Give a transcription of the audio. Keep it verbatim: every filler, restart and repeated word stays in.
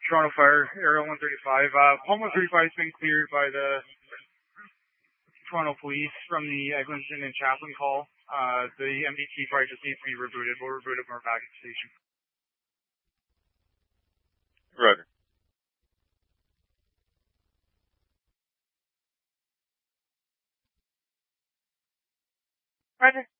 Toronto Fire, Area one thirty-five. Uh, Palm one thirty-five has been cleared by the Toronto Police from the Eglinton and Chaplin call. Uh, the M D T fire just needs to be rebooted. We'll reboot it when we're back at the station. Roger. Roger.